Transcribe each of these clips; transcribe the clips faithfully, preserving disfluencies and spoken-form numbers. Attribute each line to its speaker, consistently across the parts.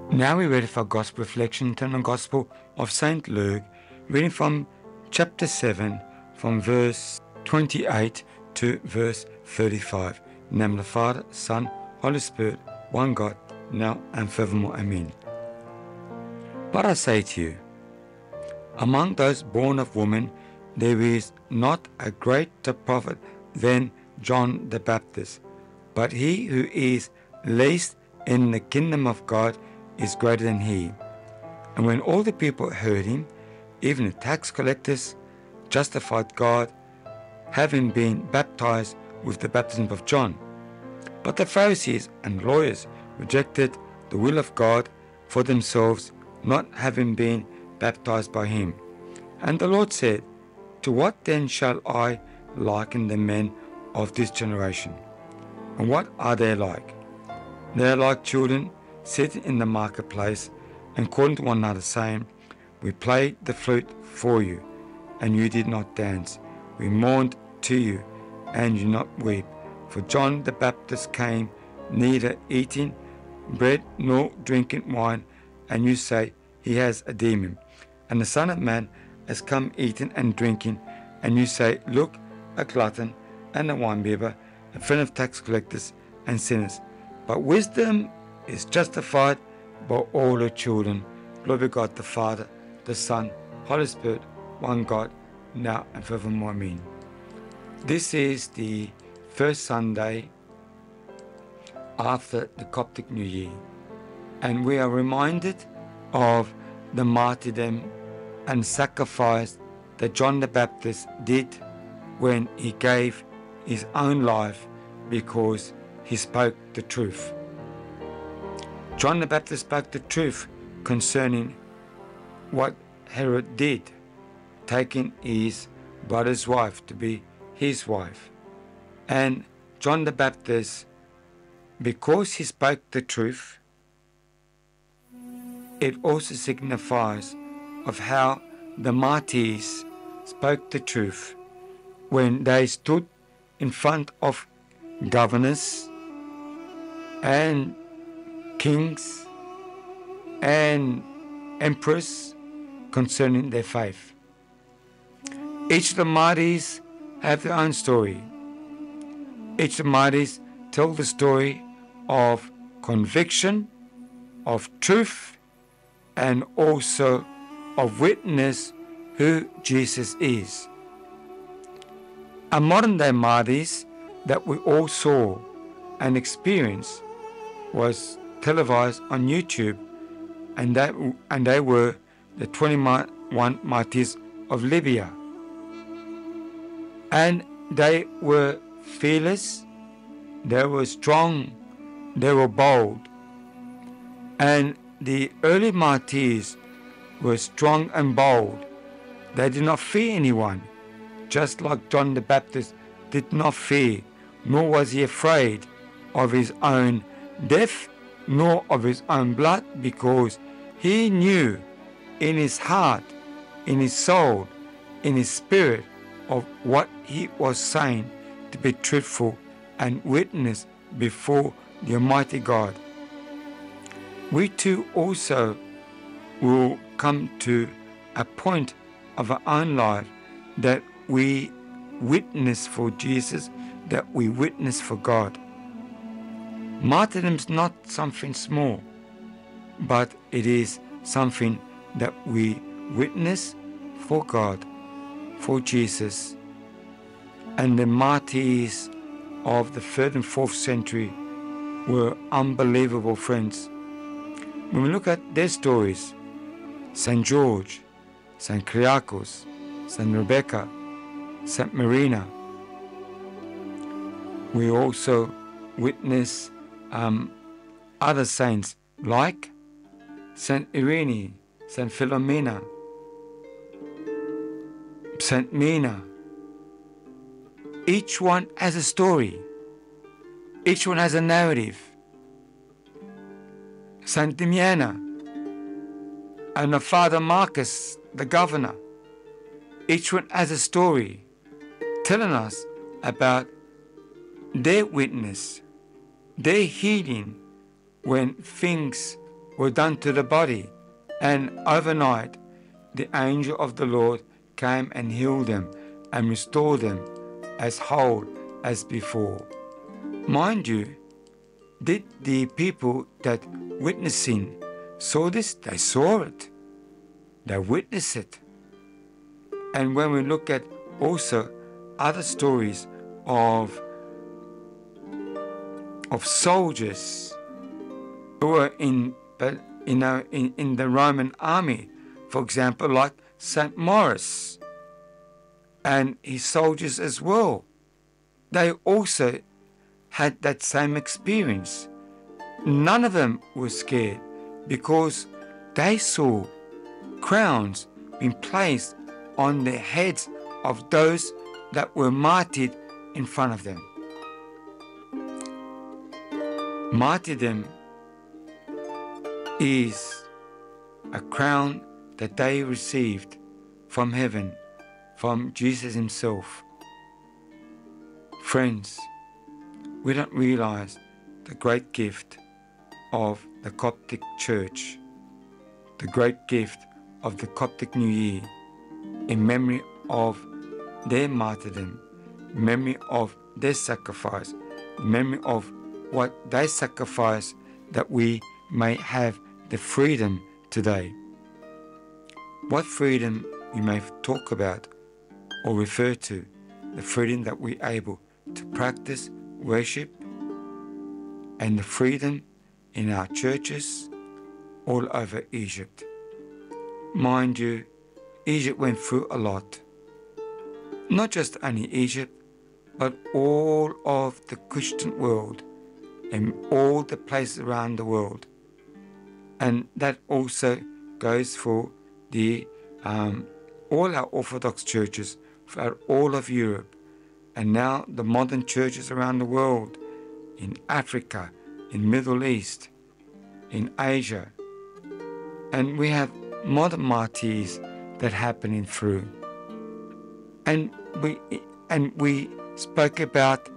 Speaker 1: Now we're ready for Gospel reflection on the Gospel of Saint Luke, reading from chapter seven, from verse twenty-eight to verse thirty-five. In the name of the Father, Son, Holy Spirit, one God, now and forevermore. Amen. But I say to you, among those born of woman, there is not a greater prophet than John the Baptist. But he who is least in the kingdom of God is greater than he. And when all the people heard him, even the tax collectors justified God, having been baptized with the baptism of John. But the Pharisees and lawyers rejected the will of God for themselves, not having been baptized by him. And the Lord said, To what then shall I liken the men of this generation? And what are they like? They are like children sitting in the marketplace and calling to one another, saying, We played the flute for you, and you did not dance. We mourned to you, and you did not weep. For John the Baptist came neither eating bread nor drinking wine, and you say, He has a demon. And the Son of Man has come eating and drinking, and you say, Look, a glutton and a winebibber, a friend of tax collectors and sinners. But wisdom is justified by all her children. Glory to God the Father, the Son, Holy Spirit, one God, now and forevermore. Amen. This is the first Sunday after the Coptic New Year, and we are reminded of the martyrdom and sacrifice that John the Baptist did when he gave his own life because he spoke the truth. John the Baptist spoke the truth concerning what Herod did, taking his brother's wife to be his wife. And John the Baptist, because he spoke the truth, it also signifies of how the martyrs spoke the truth when they stood in front of governors and kings and emperors concerning their faith. Each of the martyrs have their own story. Each of the martyrs tell the story of conviction, of truth, and also of witness who Jesus is. A modern day martyrs that we all saw and experienced was televised on YouTube, and that and they were the twenty-one martyrs of Libya. And they were fearless, they were strong, they were bold. And the early martyrs were strong and bold. They did not fear anyone, just like John the Baptist did not fear, nor was he afraid of his own death, nor of his own blood, because he knew in his heart, in his soul, in his spirit of what he was saying to be truthful and witness before the Almighty God. We too also will come to a point of our own life that we witness for Jesus, that we witness for God. Martyrdom is not something small, but it is something that we witness for God, for Jesus. And the martyrs of the third and fourth century were unbelievable, friends. When we look at their stories, Saint George, Saint Kyriakos, Saint Rebecca, Saint Marina, we also witness um, other saints like Saint Irene, Saint Philomena, Saint Mina. Each one has a story. Each one has a narrative. Saint Damiana and the Father Marcus, the governor. Each one has a story telling us about their witness, their healing when things were done to the body, and overnight the angel of the Lord came and healed them and restored them as whole as before. Mind you, did the people that witnessing saw this? They saw it. They witnessed it. And when we look at also other stories of of soldiers who were in, you know, in, in the Roman army, for example, like Saint Maurice and his soldiers as well, they also had that same experience. None of them were scared because they saw crowns being placed on the heads of those that were martyred in front of them. Martyrdom is a crown that they received from heaven, from Jesus himself. Friends, we don't realize the great gift of the Coptic Church, the great gift of the Coptic New Year, in memory of their martyrdom, memory of their sacrifice, memory of what they sacrificed that we may have the freedom today. What freedom we may talk about or refer to, the freedom that we're able to practice worship and the freedom in our churches all over Egypt. Mind you, Egypt went through a lot. Not just only Egypt, but all of the Christian world and all the places around the world. And that also goes for the um, all our Orthodox churches throughout all of Europe, and now the modern churches around the world, in Africa, in Middle East, in Asia. And we have modern martyrs that happening through. And we and we spoke about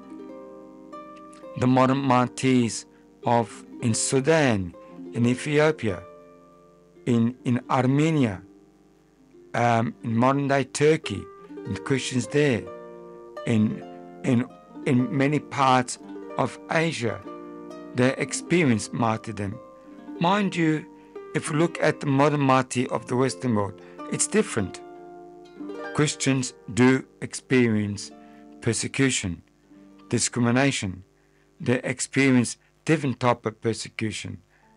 Speaker 1: the modern martyrs of in Sudan, in Ethiopia, in, in Armenia, um, in modern day Turkey, and Christians there, in, in, in many parts of Asia, they experience martyrdom. Mind you, if we look at the modern martyr of the Western world, it's different. Christians do experience persecution, discrimination. They experience different type of persecution.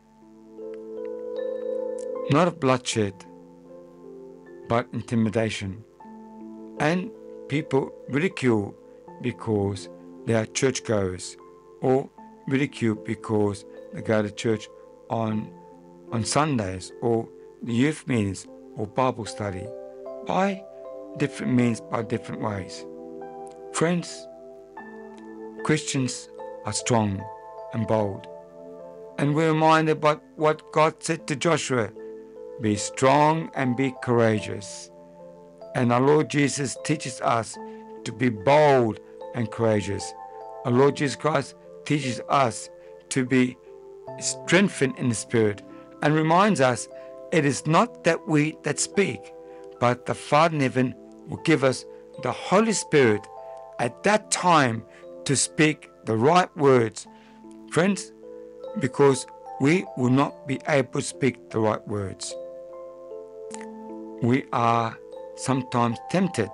Speaker 1: Not of bloodshed, but intimidation. And people ridicule because they are churchgoers, or ridicule because they go to church on, on Sundays, or the youth meetings, or Bible study. By different means, by different ways. Friends, Christians are strong and bold. And we're reminded by what God said to Joshua, be strong and be courageous. And our Lord Jesus teaches us to be bold and courageous. Our Lord Jesus Christ teaches us to be strengthened in the Spirit and reminds us it is not that we that speak, but the Father in heaven will give us the Holy Spirit at that time to speak the right words. Friends, because we will not be able to speak the right words. We are sometimes tempted,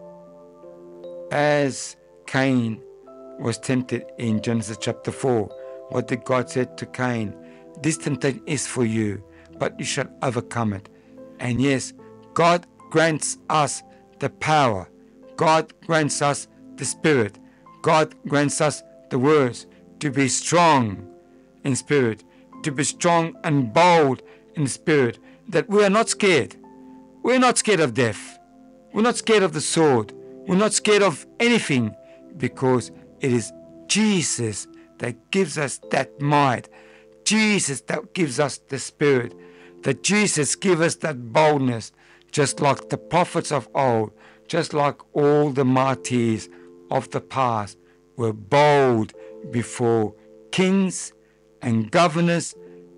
Speaker 1: as Cain was tempted in Genesis chapter four. What did God say to Cain? This temptation is for you, but you shall overcome it. And yes, God grants us the power. God grants us the Spirit. God grants us the words to be strong in spirit, to be strong and bold in spirit, that we are not scared. We're not scared of death. We're not scared of the sword. We're not scared of anything, because it is Jesus that gives us that might. Jesus that gives us the Spirit. That Jesus gives us that boldness, just like the prophets of old, just like all the martyrs of the past were bold before kings and governors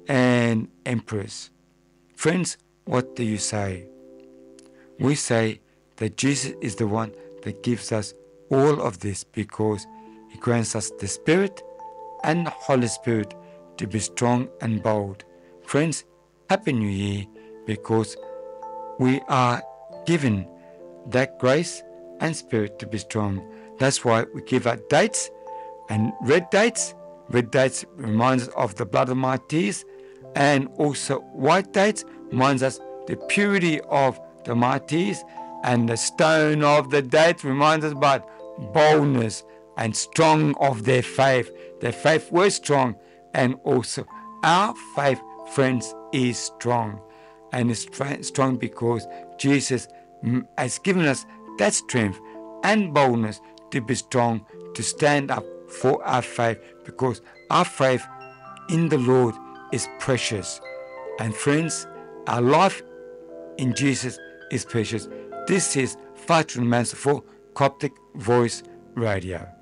Speaker 1: and emperors. Friends, what do you say? We say that Jesus is the one that gives us all of this because He grants us the Spirit and the Holy Spirit to be strong and bold. Friends, Happy New Year, because we are given that grace and Spirit to be strong. That's why we give out dates, and red dates. Red dates reminds us of the blood of martyrs, and also white dates reminds us the purity of the martyrs, and the stone of the date reminds us about boldness and strong of their faith. Their faith was strong, and also our faith, friends, is strong. And it's strong because Jesus has given us that strength and boldness to be strong, to stand up for our faith, because our faith in the Lord is precious. And friends, our life in Jesus is precious. This is Father Mansell for Coptic Voice Radio.